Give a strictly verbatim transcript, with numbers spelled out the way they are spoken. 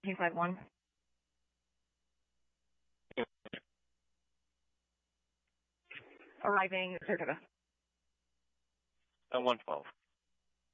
two five one. Arriving Saratoga. Uh, one twelve.